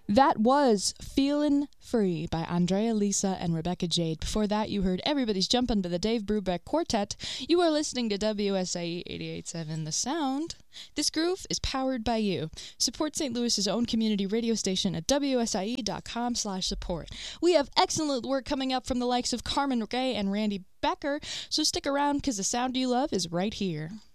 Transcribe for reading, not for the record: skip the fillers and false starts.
That was Feelin' Free by Andrea Lisa and Rebecca Jade. Before that, you heard Everybody's Jumpin' by the Dave Brubeck Quartet. You are listening to WSIE 88.7 The Sound. This groove is powered by you. Support St. Louis's own community radio station at WSIE.com/support. We have excellent work coming up from the likes of Carmen Gay and Randy Becker, so stick around because the sound you love is right here.